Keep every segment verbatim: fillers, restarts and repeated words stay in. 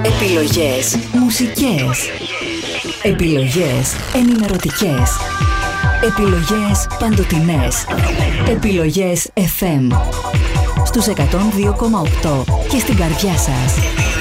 Επιλογές μουσικές. Επιλογές ενημερωτικές. Επιλογές παντοτινές. Επιλογές εφ εμ. Στους εκατόν δύο κόμμα οκτώ και στην καρδιά σας.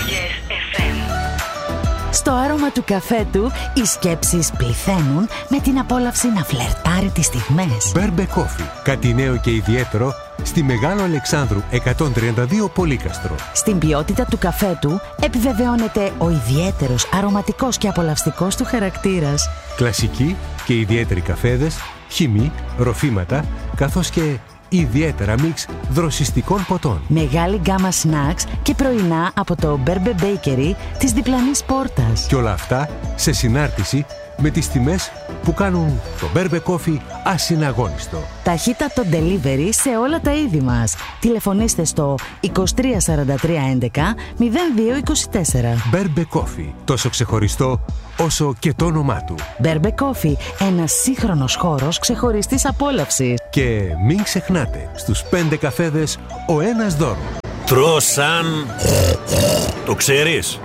Στο άρωμα του καφέ του, οι σκέψεις πληθαίνουν με την απόλαυση να φλερτάρει τις στιγμές. Μπέρμπε Coffee. Κάτι νέο και ιδιαίτερο στη Μεγάλο Αλεξάνδρου εκατόν τριάντα δύο Πολύκαστρο. Στην ποιότητα του καφέ του επιβεβαιώνεται ο ιδιαίτερος, αρωματικός και απολαυστικός του χαρακτήρας. Κλασικοί και ιδιαίτεροι καφέδες, χυμή, ροφήματα, καθώς και ιδιαίτερα μίξ δροσιστικών ποτών. Μεγάλη γκάμα snacks και πρωινά από το Μπέρμπε Bakery της διπλανής πόρτας. Και όλα αυτά σε συνάρτηση με τις τιμές που κάνουν το Μπέρμπε Coffee ασυναγώνιστο. Ταχύτατο delivery σε όλα τα είδη μας. Τηλεφωνήστε στο είκοσι τρία σαράντα τρία έντεκα μηδέν δύο είκοσι τέσσερα. Μπέρμπε Coffee. Τόσο ξεχωριστό όσο και το όνομά του. Μπέρμπε Coffee. Ένας σύγχρονος χώρος ξεχωριστής απόλαυσης. Και μην ξεχνάτε, στους πέντε καφέδες ο ένας δώρο. Τρώσαν. Το ξέρεις?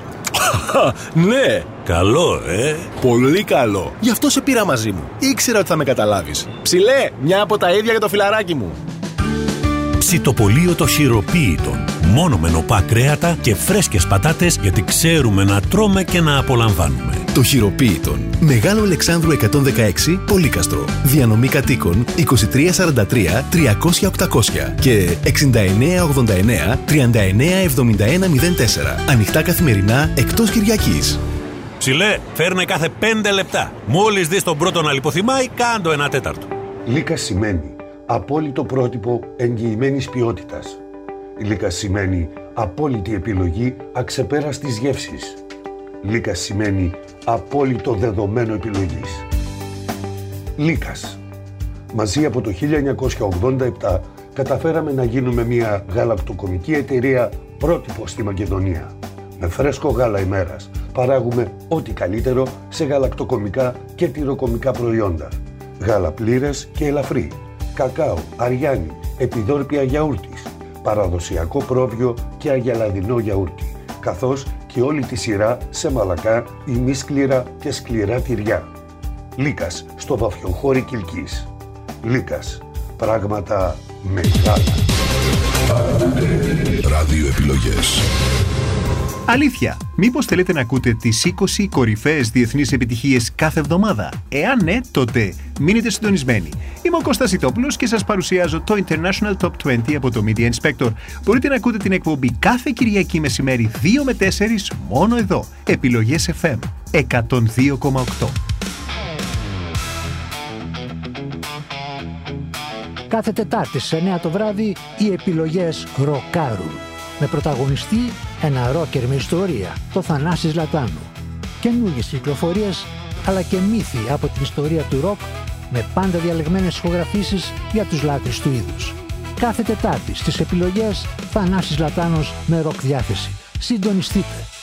Ναι. Καλό, ε. Πολύ καλό. Γι' αυτό σε πήρα μαζί μου. Ήξερα ότι θα με καταλάβεις. Ψηλέ, μια από τα ίδια για το φιλαράκι μου. Ψητοπολείο το χειροποίητο. Μόνο με νοπά κρέατα και φρέσκες πατάτες, γιατί ξέρουμε να τρώμε και να απολαμβάνουμε. Το χειροποίητον. Μεγάλο Αλεξάνδρου εκατόν δεκαέξι Πολύκαστρο. Διανομή κατοίκων είκοσι τρία σαράντα τρία τριακόσια οκτακόσια και εξήντα εννέα ογδόντα εννέα τριάντα εννέα εβδομήντα ένα μηδέν τέσσερα. Ανοιχτά καθημερινά εκτός Κυριακής. Ψηλέ, φέρνε κάθε πέντε λεπτά. Μόλις δεις τον πρώτο να λιποθυμάει, κάντο ένα τέταρτο. Λίκα σημαίνει απόλυτο πρότυπο εγγυημένης ποιότητας. Λίκα σημαίνει απόλυτη επιλογή αξεπέραστης γεύσης. Λίκας σημαίνει απόλυτο δεδομένο επιλογής. Λίκας. Μαζί από το χίλια εννιακόσια ογδόντα επτά καταφέραμε να γίνουμε μια γαλακτοκομική εταιρεία πρότυπο στη Μακεδονία. Με φρέσκο γάλα ημέρας παράγουμε ό,τι καλύτερο σε γαλακτοκομικά και τυροκομικά προϊόντα. Γάλα πλήρες και ελαφρύ, κακάο, αριάνι, επιδόρπια γιαούρτης, παραδοσιακό πρόβιο και αγελαδινό γιαούρτι, καθώς και όλη τη σειρά σε μαλακά, ημίσκληρα και σκληρά τυριά. Λίκας στο Βαφιοχώρι Κιλκής. Λίκας. Πράγματα μεγάλα. Ράδιο επιλογές. Αλήθεια, μήπως θέλετε να ακούτε τις είκοσι κορυφαίες διεθνείς επιτυχίες κάθε εβδομάδα? Εάν ναι, τότε μείνετε συντονισμένοι. Είμαι ο Κώστας Ιτόπουλος και σας παρουσιάζω το International Top είκοσι από το Media Inspector. Μπορείτε να ακούτε την εκπομπή κάθε Κυριακή μεσημέρι δύο με τέσσερις μόνο εδώ. Επιλογές εφ εμ εκατόν δύο κόμμα οκτώ. Κάθε Τετάρτη σε εννιά το βράδυ οι επιλογές ροκάρουν. Με πρωταγωνιστή ένα ρόκερ με ιστορία, το Θανάσης Λατάνου. Καινούργιες κυκλοφορίες αλλά και μύθοι από την ιστορία του ροκ με πάντα διαλεγμένες ηχογραφήσεις για τους λάτρεις του είδους. Κάθε Τετάρτη στις επιλογές Θανάσης Λατάνος με ροκ διάθεση. Συντονιστείτε.